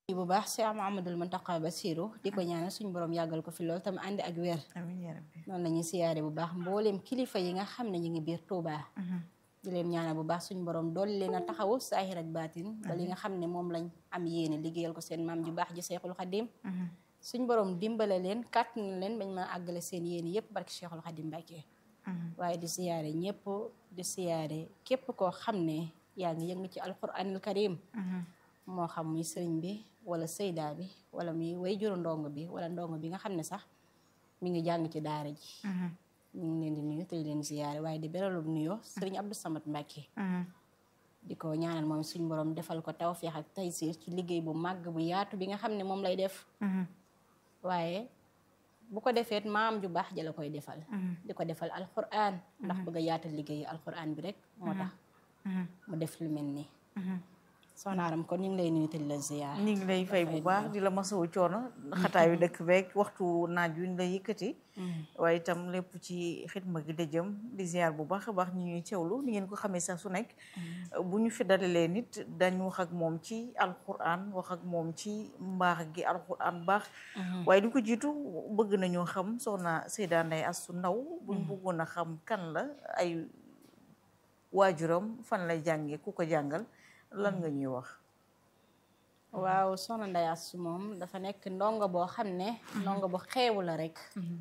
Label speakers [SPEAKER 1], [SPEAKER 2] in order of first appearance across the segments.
[SPEAKER 1] bu baax Cheikh Mouhamadoul Mountakha Bassirou di ko ñaanal suñu borom yàggal ko fi lool tam ànd ak wér.
[SPEAKER 2] amiin yaa rabbi.
[SPEAKER 1] noonu la ñuy siyaare bu baax mbooleem kilifa yi nga xam ne ñu ngi biir Touba. di leen ñaanal bu baax suñu borom dolli leen a taxawu saahir ak baatin ba li nga xam ne moom lañ am yéene liggéeyal ko seen maam ju baax ji Cheikhul Khadim. suñu borom dimbale leen kàttan leen bañ ma àggale seen yéene yépp barke Cheikhul Khadim Mbàkke. waaye di siyaare ñëpp di siyaare képp koo xam ne yaa ngi yëngu ci alquranil karim. moo xam muy sëriñ bi wala sëydaa bi wala muy way juru ndongo bi wala ndongo bi nga xam ne sax mi ngi jàng ci daara ji. ñu ngi leen di nuyu te leen ziyaare waaye di beralub nuyoo sëriñ Abdou Samad Mbàkke. di ko ñaanal moom suñu borom defal ko tawfeex ak taysiir ci liggéey bu màgg bu yaatu bi nga xam ne moom lay def. waaye bu ko defeet maam ju baax ja la koy defal. di ko defal alquran ndax bëgg a yaatal liggéeyu alquran bi rek moo tax mu def lu mel nii. soxna Aram kon ñu ngi lay nuyu te di la ziyaar.
[SPEAKER 2] ñu ngi lay fay bu baax di la masawu coono xataayu dëkk beeg waxtu naaj wi ñu la yëkkati. waaye itam lépp ci xidma gi dëjëm di ziyaar bu baax a baax ñu ñuy teewlu ni ngeen ko xamee sax su nekk. bu ñu fi dalalee nit dañ wax ak moom ci alquran wax ak moom ci mbaax gi alquran baax. waaye du ko jiitu bëgg nañoo xam soxna Seyda Ndeye Astou Ndaw buñ bëggoon a xam kan la ay waajuram fan lay jàngee ku ko jàngal. lan nga ñuy wax.
[SPEAKER 1] waaw soxna Ndeye Astou moom dafa nekk ndongo boo xam ne ndongo bu xeewu la rek.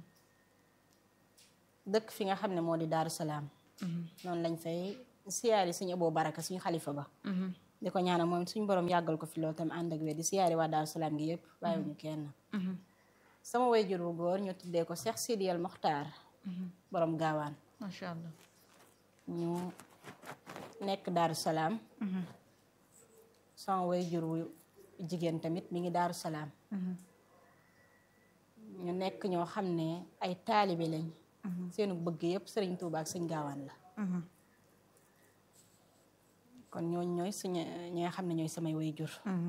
[SPEAKER 1] dëkk fi nga xam ne moo di Daaru Salaam. noonu lañ fay siyaari suñu Aboo Baraka suñu xalifa ba. di ko ñaanal moom suñu borom yàggal ko fi loolu tam ànd ak wér di siyaari waa Daaru Salaam gi yëpp bàyyiwuñu kenn. sama waajur wu góor ñu tuddee ko Cheikh Sidi El Mokhtar. borom gaawaan.
[SPEAKER 2] macha allah.
[SPEAKER 1] ñu nekk Daaru Salaam. sama waajur wu jigéen tamit mi ngi Daaru Salaam. ñu nekk ñoo xam ne ay taalibe lañ. seenu bëgg yëpp Sëriñ Tuubaa ak Sëñ Gaawaan la. kon ñooy suñu ñi nga xam ne ñooy samay waajur.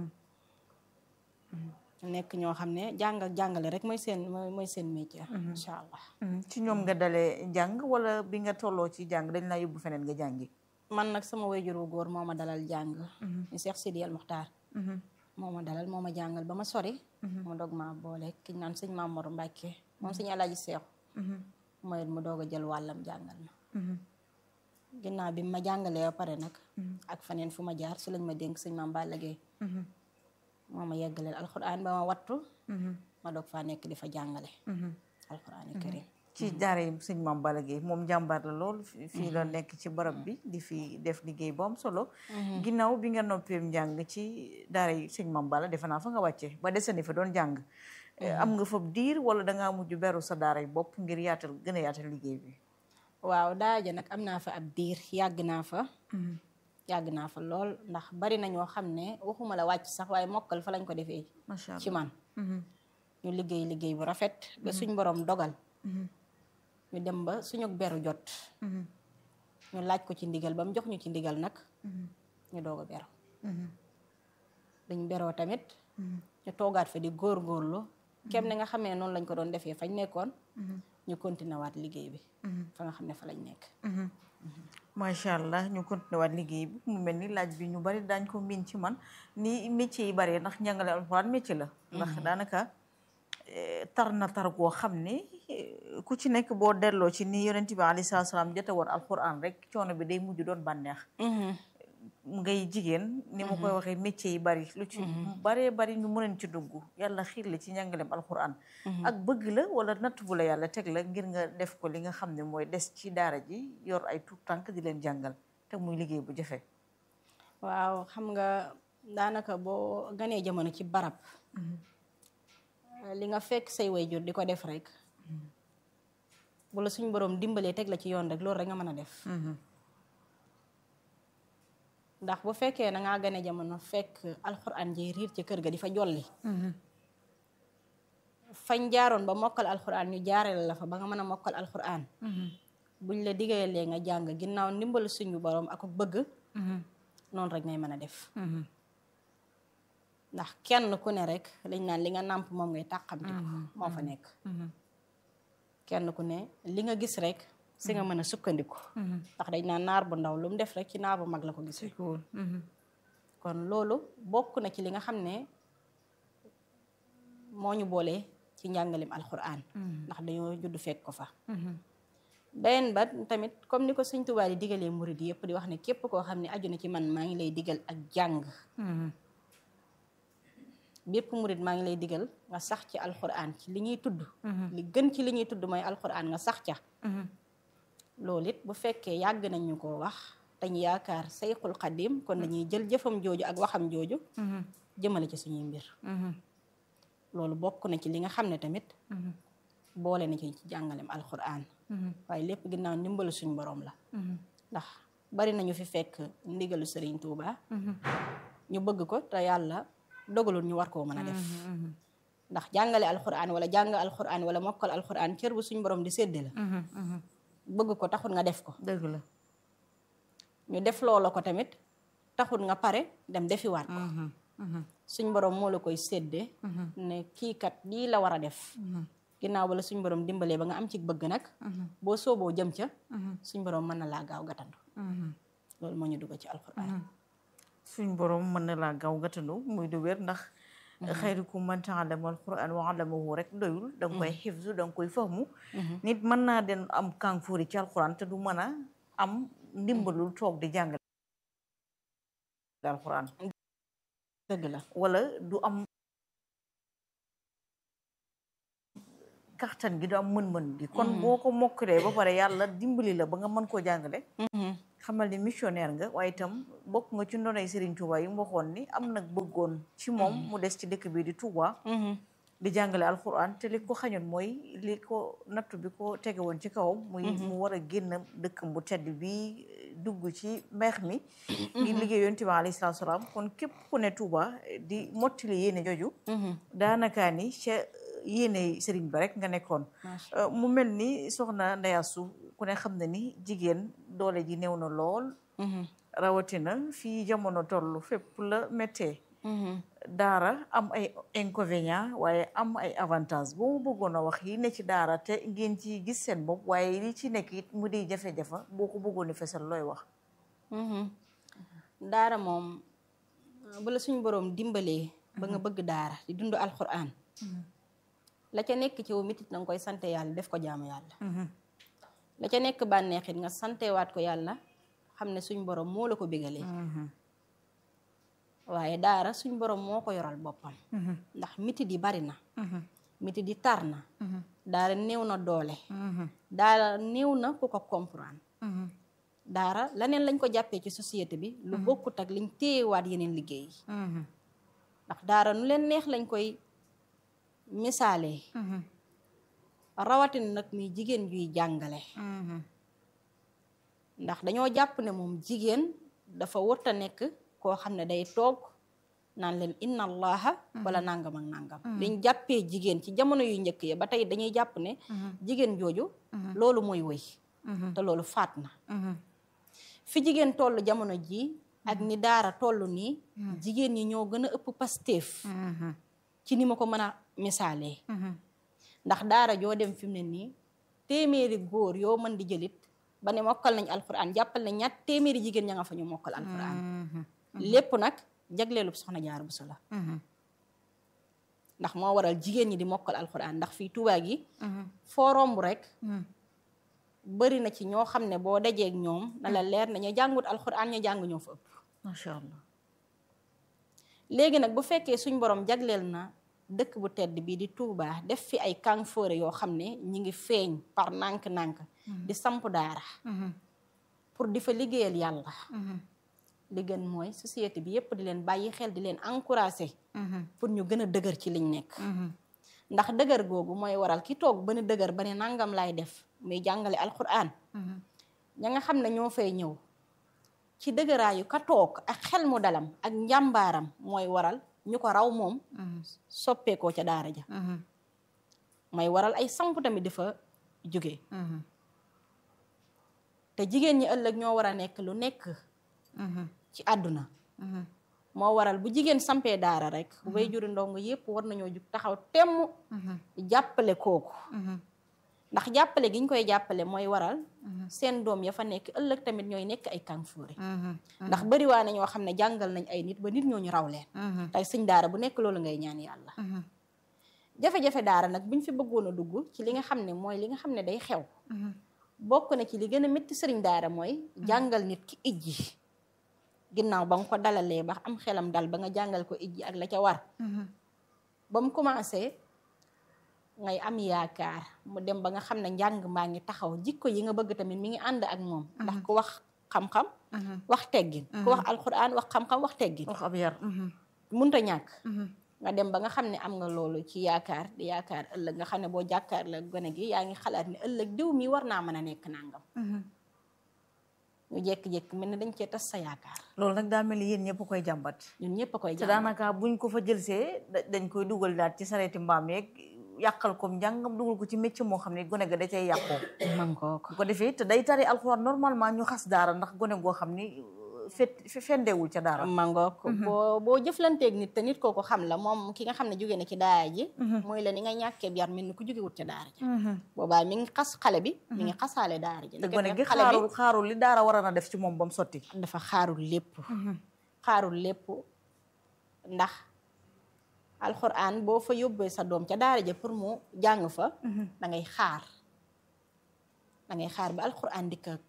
[SPEAKER 1] ñu nekk ñoo xam ne jàng ak jàngale rek mooy seen métier. incha allah.
[SPEAKER 2] ci ñoom nga dalee jàng wala bi nga tolloo ci jàng dañ laa yóbbu feneen nga jàngi.
[SPEAKER 1] man nag sama waajur wu góor moo ma dalal jàng. ñu Cheikh Sidi El Mokhtar. moo ma dalal moo ma jàngal ba ma sori. mu dog ma boole ki ñu naan sëñ Mamour Mbacke moom sëñ Alaaji Seexu. mooy mu doog a jël wàllam jàngal ma. ginnaaw bi ma jàngalee ba pare nag. ak faneen fu ma jaar si lañ ma dénk sëñ Maam Balla Gaye. moo ma yeggaleel alxuraan ba ma wattu. ma doog faa nekk di fa jàngale. alxuraan karim
[SPEAKER 2] ci daara yi sëñ Maam Balla Gaye moom jàmbaar la lool fii la nekk ci barab bi di fi def liggéey bu am solo. ginnaaw bi nga noppee njàng ci daara yi sëñ Maam Balla defe naa fa nga wàcce ba desandi fa doon jàng. am nga fa diir wala dangaa mujj beru sa daara yi bopp ngir gën a yaatal liggéey bi.
[SPEAKER 1] waaw daaja nag am naa fa ab diir yàgg naa fa. yàgg naa fa lool ndax bari na ñoo xam ne waxuma la wàcc sax waaye mokkal fa lañ ko defee.
[SPEAKER 2] macha allah
[SPEAKER 1] ci man. ñu liggéey bu rafet. ba suñ borom dogal. ñu dem ba suñu beru jot. ñu laaj ko ci ndigal ba mu jox ñu ci ndigal nag. ñu doog a beru. dañ beroo tamit. ñu toogaat fa di góorgóorlu. kem ne nga xamee noonu lañ ko doon defee fañ nekkoon. ñu continué waat liggéey bi. fa nga xam ne fa lañ nekk.
[SPEAKER 2] macha allah ñu continué waat liggéey bi mu mel ni laaj bi ñu bari daañ ko miin ci man ni métier yi bari ndax njàngale alxuraan métier la. ndax daanaka tar na tar goo xam ne ku ci nekk boo delloo ci ni yonent bi alayhi salaam jote woon alxuraan rek coono bi day mujj doon bànneex. ngay jigéen ni ma koy waxee métier yi bari lu ci bari ñu mëneen ci dugg yàlla xiir la ci njàngaleem alxuraan. ak bëgg la wala natt bu la yàlla teg la ngir nga def ko li nga xam ne mooy des ci daara ji yor ay tuut tànk di leen jàngal te muy liggéey bu jafe.
[SPEAKER 1] waaw xam nga daanaka boo ganee jamono ci barab. li nga fekk say waajur di ko def rek. bu la suñ borom dimbalee teg la ci yoon rek loolu rek nga mën a def. ndax bu fekkee na ngaa gane jamono fekk alxuraan ji riir ci kër ga di fa jolli. fañ jaaroon ba mokkal alxuraan ñu jaarale la fa ba nga mën a mokkal alxuraan. buñ la digalee nga jàng ginnaaw ndimbal suñu borom ak bëgg. noonu rek ngay mën a def. ndax kenn ku ne rek lañ naan li nga nàmp moom ngay tàqamti ko moo fa nekk. kenn ku ne li nga gis rek. si nga mën a sukkandiku. ndax dañ naan naar bu ndaw lu mu def rek ci naar bu mag la ko gisee. kon loolu bokk na ci li nga xam ne moo ñu boole ci njàngalem alquran ndax dañoo judd fekk ko fa beneen ba tamit comme ni ko Sëñ Tuubaa di digalee murid yëpp di wax ne képp koo xam ne aju na ci man maa ngi lay digal ak jàng bépp murid maa ngi lay digal nga sax ci alquran ci li ñuy tudd li gën ci li ñuy tudd mooy alquran nga sax ca loolu it bu fekkee yàgg nañ ñu koo wax dañu yaakaar Sayxul Xadim kon dañuy jël jëfam jooju ak waxam jooju jëmale ci suñuy mbir loolu bokk na ci li nga xam ne tamit boole na ci jàngalem alquran waaye lépp ginnaaw ndimbalu suñ borom la ndax bari nañu fi fekk ndigalu Sëriñ Tuuba ñu bëgg ko te yàlla dogalul ñu war koo mën a def ndax jàngale alquran wala jàng alquran wala mokkal alquran cër bu suñ borom di sédde la bëgg ko taxul nga def ko
[SPEAKER 2] dëgg la
[SPEAKER 1] ñu def loola ko tamit taxul nga pare dem defiwaat ko suñ borom moo la koy sédde ne kii kat lii la war a def ginnaaw bala suñ borom dimbalee ba nga am ci bëgg nag boo sooboo jëm ca suñ borom mën na laa gaaw gatandu loolu moo ñu dugg ci alquran
[SPEAKER 2] suñ borom mën na laa gaaw gatandu muy du wér ndax xayrukum man ta'allama alquran wa 'allamahu rek doyul da nga koy xifzu da nga koy fahmu nit mën naa den am kanfoori ci alquran te du mën a am ndimbalul toog di jàngale alquran
[SPEAKER 1] dëgg la
[SPEAKER 2] wala du am kaxtan gi du am mën-mën gi kon boo ko mokkalee ba pare yàlla dimbali la ba nga mën koo jàngale xamal ni missionnaire nga waaye itam bokk nga ci ndonay Serigne Touba yi mu waxoon ni am nag bëggoon ci moom mu des ci dëkk bi di Touba di jàngale alquran te li ko xañoon mooy li ko nattu bi ko tege woon ci kawam muy mu war a génn dëkkam bu tedd bi dugg ci mbeex mi ngir liggéey Yonent bi alayhi salaatu salaam kon képp ku ne Touba di mottali yéene joju daanaka ni ca yéene sëriñ ba rek nga nekkoon mu mel ni soxna Ndeye Astou ku ne xam na ni jigéen doole ji néew na lool rawatina fii jamono toll fépp la méttee daara am ay inconvénients waaye am ay avantages boo mu bëggoon a wax yi ne ci daara te ngeen ci gis seen bopp waaye li ci nekk it mu di jafe-jafe boo ko bëggoon a fesal looy wax
[SPEAKER 1] daara moom bu la suñ boroom dimbalee ba nga bëgg daara di dund alquran la ca nekk ci wu mitit na nga koy sante yàlla def ko jaamu yàlla la ca nekk bànneexit nga santewaat ko yàlla xam ne suñ borom moo la ko bégalee waaye daara suñ borom moo ko yoral boppam ndax mitit yi bari na mitit yi tar na daara néew na doole daara néew na ku ko comprendre daara laneen lañ ko jàppee ci société bi lu bokkut ak liñ téyewaat yeneen liggéey yi ndax daara nu leen neex lañ koy misaalee rawatina nag muy jigéen juy jàngale ndax dañoo jàpp ne moom jigéen dafa warta nekk koo xam ne day toog naan leen inna allaha wala nangam ak nangam dañ jàppee jigéen ci jamono yu njëkk ya ba tey dañuy jàpp ne jigéen jooju loolu mooy wëy te loolu faat na fi jigéen toll jamono ji ak ni daara toll nii jigéen ñi ñoo gën a ëpp pasteef ci ni ma ko mën a misaalee ndax daara joo dem fi mu ne nii téeméeri góor yoo mën di jëlit ba ne mokkal nañ alquran jàppal ne ñaat téeméeri jigéen ña nga fa ñu mokkal alquran lépp nag jagleelub soxna Jaara Buso la ndax moo waral jigéen ñi di mokkal alquran ndax fii Tuubaa gi foo romb rek bari na ci ñoo xam ne boo dajeeg ñoom na la leer na ñu jàngut alquran ñu jàng ñoo fa ëpp
[SPEAKER 2] macha allah
[SPEAKER 1] léegi nag bu fekkee suñ borom jagleel na dëkk bu tedd bii di Touba def fi ay kàngfoore yoo xam ne ñi ngi feeñ par nànk-nànk di samp daara pour di fa liggéeyal yàlla li gën mooy société bi yépp di leen bàyyi xel di leen encourager pour ñu gën a dëgër ci liñ nekk ndax dëgër googu mooy waral ki toog ba ne dëgër ba ne nangam laay def muy jàngale alquran ña nga xam ne ñoo fay ñëw ci dëgëraayu ka toog ak xel mu dalam ak njàmbaaram mooy waral ñu ko raw moom soppeekoo ca daara ja mooy waral ay samp tamit dafa jóge te jigéen ñi ëllëg ñoo war a nekk lu nekk ci àdduna moo waral bu jigéen sampee daara rek way juri ndongo yépp war nañoo jug taxaw temm jàppale kooku ndax jàppale gi ñu koy jàppale mooy waral seen doom ya fa nekk ëllëg tamit ñooy nekk ay kàngfoore ndax bariwaa na ñoo xam ne jàngal nañ ay nit ba nit ñooñu raw leen tey sëñ daara bu nekk loolu ngay ñaan yàlla jafe-jafe daara nag buñ fi bëggoon a dugg ci li nga xam ne mooy li nga xam ne day xew bokk na ci li gën a métti sëriñ daara mooy jàngal nit ki ijji ginnaaw ba nga ko dalalee ba am xelam dal ba nga jàngal ko ijji ak la ca war ba mu commencé ngay am yaakaar mu dem ba nga xam ne njàng maa ngi taxaw jikko yi nga bëgg tamit mi ngi ànd ak moom ndax ku wax xam-xam wax teggin ku wax alxuraan wax xam-xam wax teggin
[SPEAKER 2] wax ab yar
[SPEAKER 1] munta ñàkk nga dem ba nga xam ne am nga loolu ci yaakaar di yaakaar ëllëg nga xam ne boo jàkkaar la gone gi yaa ngi xalaat ne ëllëg diw mi war naa mën a nekk nangam ñu jékki-jékki mel ne dañ cee tas sa yaakaar
[SPEAKER 2] loolu nag daa mel ni yéen ñëpp koy jàmbat
[SPEAKER 1] ñun ñëpp a koy
[SPEAKER 2] te
[SPEAKER 1] jàng
[SPEAKER 2] daanaka buñ ko fa jëlsee dañ koy dugal daal ci sareeti mbaam yeeg yàqal ko njàngam dugal ko ci métier moo xam ne gone ga da cay yàqoo
[SPEAKER 1] man ko
[SPEAKER 2] bu ko defee te day tari alxuraan normalement ñu xas daara ndax gone goo xam ni fendeewul ca daara
[SPEAKER 1] mangook boo jëflanteeg nit te nit kooku xam la moom ki nga xam ne jóge na ci daara ji mooy la ni nga ñàkkee yar mel ni ku jógewut ca daara ji boobaa mi ngi xas xale bi mi ngi xasaale daara ji
[SPEAKER 2] te gone gi xaarul li daara war a na def ci moom ba mu sotti
[SPEAKER 1] dafa xaarul lépp ndax alxuraan boo fa yóbbee sa doom ca daara ja pour mu jàng fa da ngay xaar ba alxuraan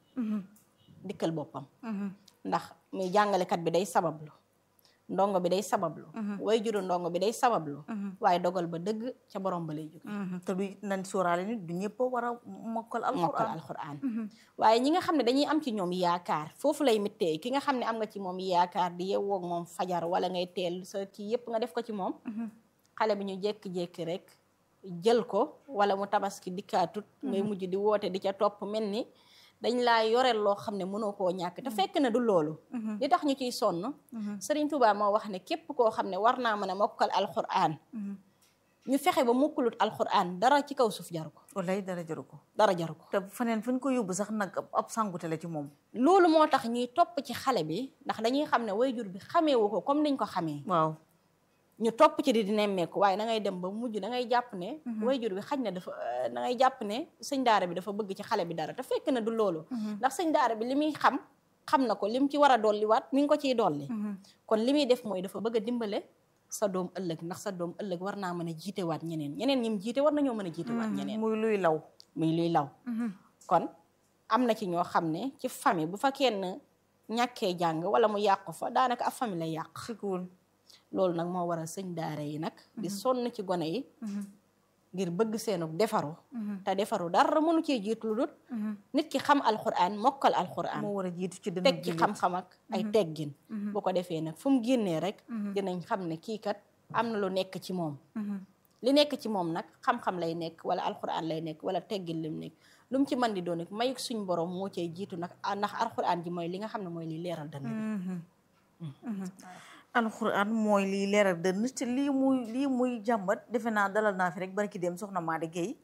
[SPEAKER 1] dikkal boppam ndax muy jàngalekat bi day sabablu ndongo bi day sabablu way juru ndongo bi day sabablu waaye dogal ba dëgg ca borom ba lay jóge
[SPEAKER 2] te du nañ sóoraale ni du ñëpp war a mokkal
[SPEAKER 1] alxuraan waaye ñi nga xam ne dañuy am ci ñoom yaakaar foofu lay mittee ki nga xam ne am nga ci moom yaakaar di yeewoog moom fajar wala ngay teel sa kii yëpp nga def ko ci moom xale bi ñu jékki-jékki rek jël ko wala mu tabaski dikkaatut ngay mujj di woote di ca topp mel ni dañ laa yoreel loo xam ne mënoo koo ñàkk te fekk na du loolu li tax ñu ciy sonn Sëriñ Tuubaa moo wax ne képp koo xam ne war naa mën a mokkal alxuraan ñu fexe ba mokkalut alxuraan dara ci kaw suuf jaru ko
[SPEAKER 2] wallaay dara jaru ko
[SPEAKER 1] te
[SPEAKER 2] faneen fu ñu ko yóbbu sax nag ab sàngute la ci moom
[SPEAKER 1] loolu moo tax ñuy topp ci xale bi ndax dañuy xam ne wayjur bi xameewu ko comme niñ ko xamee
[SPEAKER 2] waaw
[SPEAKER 1] ñu topp ci di nemmeeku waaye da ngay dem ba mujj da ngay jàpp ne wayjur bi xaj na dafa da ngay jàpp ne sëñ daara bi dafa bëgg ci xale bi dara te fekk na du loolu ndax sëñ daara bi li muy xam na ko lim ci war a dolliwaat mi ngi ko ciy dolli kon li muy def mooy dafa bëgg a dimbale sa doom ëllëg ndax sa doom ëllëg war naa mën a jiitewaat ñeneen ñim jiite war nañoo mën a jiitewaat ñeneen
[SPEAKER 2] muy luy law
[SPEAKER 1] kon am na ci ñoo xam ne ci famille bu fa kenn ñàkkee jàng wala mu yàqu fa daanaka ab famille lay yàq loolu nag moo waral sëñ daara yi nag di sonn ci gone yi ngir bëgg seenu defaru te defaru dara mënu cee jiitu lu dul nit ki xam alxuraan mokkal alxuraan
[SPEAKER 2] moo war a jiitu ci
[SPEAKER 1] teg ci xam-xam ak ay teggin bu ko defee nag fu mu génnee rek dinañ xam ne kii kat am na lu nekk ci moom li nekk ci moom nag xam-xam lay nekk wala alxuraan lay nekk wala teggin lim nekk lu mu ci mën di doon nag mayuk suñ borom moo cay jiitu nag ndax alxuraan ji mooy li nga xam ne mooy li leeral dënn bi
[SPEAKER 2] alxuraan mooy liy leeral dënn te lii muy jàmbat defe naa dalal naa fi rek barki dem soxna Madi Gueye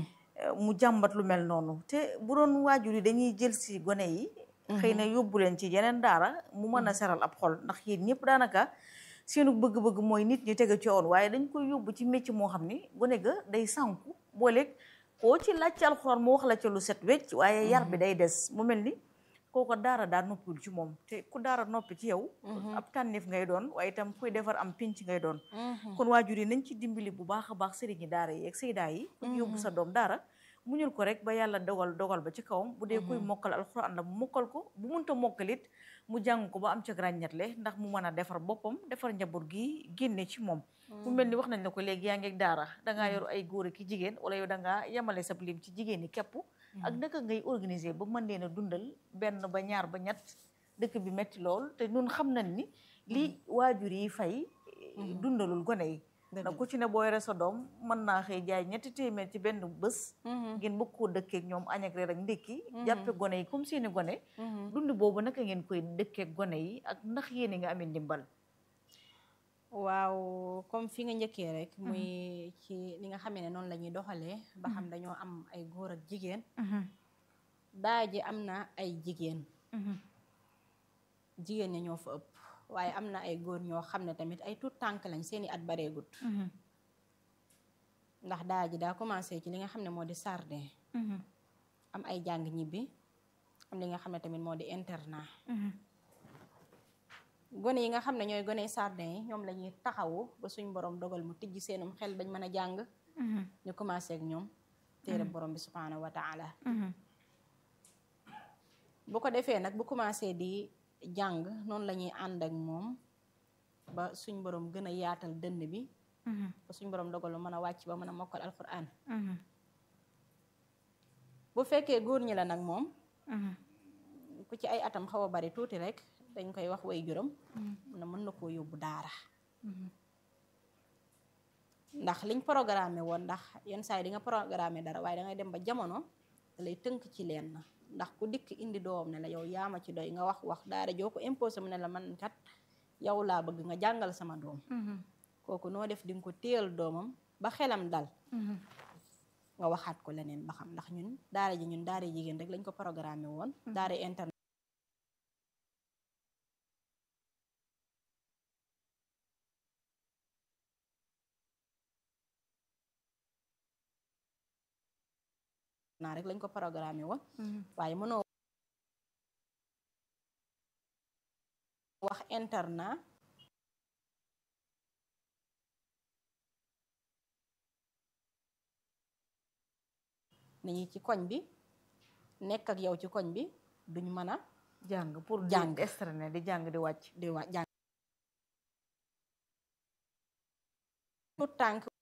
[SPEAKER 2] mu jàmbat lu mel noonu te bu doon waajur yi dañuy jël si gone yi xëy na yóbbu leen ci yeneen daara mu mën a seral ab xol ndax yéen ñëpp daanaka seenu bëgg-bëgg mooy nit ñi tege ci yoon waaye dañ koy yóbbu ci métier moo xam ni gone ga day sànku booleeg koo ci laaj ci alxuraan mu wax la ca lu set wecc waaye yar bi day des mu mel ni kooko daara daa noppiwul ci moom te ku daara noppi ci yow ab tànneef ngay doon waaye itam kuy defar am pinc ngay doon kon waajur yi nañ ci dimbali bu baax a baax sëriñi daara yi ak saydaa yi ku yóbbu sa doom daara muñul ko rek ba yàlla dogal ba ci kawam bu dee kuy mokkal alxuraan la mu mokkal ko bu munta mokkalit mu jàng ko ba am ca ràññatle ndax mu mën a defar boppam defar njaboot gi génne ci moom mu mel ni wax nañ la ko léegi yaa ngi ak daara dangaa yor ay góor ki jigéen wala yow dangaa yemale sa lim ci jigéen ñi képp ak naka ngay organiser ba mën leen a dundal benn ba ñaar ba ñett dëkk bi metti lool te ñun xam nañ ni li waajur yi fay dundalul gone yi ndax ku ci ne boo yore sa doom mën naa xëy jaay 3 téeméer ci benn bés ngeen bëgg koo dëkkeek ñoom añ ak reer ak ndékki jàppe gone yi comme seeni gone dund boobu naka ngeen koy dëkkeek gone yi ak ndax yéen nga amee ndimbal
[SPEAKER 1] waaw comme fi nga njëkkee rek muy ci li nga xamee ne noonu la ñuy doxalee ba xam dañoo am ay góor ak jigéen daa ji am na ay jigéen ña ñoo fa ëpp waaye am na ay góor ñoo xam ne tamit ay tuut tànk lañ seeni at bareegut ndax daa ji daa commencé ci li nga xam ne moo di sardin am ay jàng ñibbi am li nga xam ne tamit moo di internat gone yi nga xam ne ñooy gone sardin yi ñoom la ñuy taxawu ba suñ borom dogal mu tijji seenum xel bañ mën a jàng ñu commencé ak ñoom téere borom bi subhanahu wa taala bu ko defee nag bu commencé di jàng noonu la ñuy ànd ak moom ba suñ borom gën a yaatal dënn bi ba suñ borom dogal mu mën a wàcc ba mën a mokkal alquran bu fekkee góor ñi la nag moom ku ci ay atam xaw a bari tuuti rek dañ koy wax way juróom na mën na koo yóbbu daara ndax liñ programmé woon ndax yenn saa yi di nga programmé dara waaye da ngay dem ba jamono da lay tënk ci leen na ndax ku dikk indi doom ne la yow yaama ci doy nga wax daara joo ko imposé mu ne la man kat yow laa bëgg nga jàngal sama doom kooku noo def di nga ko téyal doomam ba xelam dal nga waxaat ko leneen ba xam ndax ñun daara jigéen rek lañ ko programmé woon daara internet naa rek lañ ko programmé woon waaye mënoo wax internat nit ñi ci koñ bi nekk ak yow ci koñ bi duñ mën a
[SPEAKER 2] jàng pour
[SPEAKER 1] jàng
[SPEAKER 2] extrané di jàng di wàcc
[SPEAKER 1] jàng tout tànk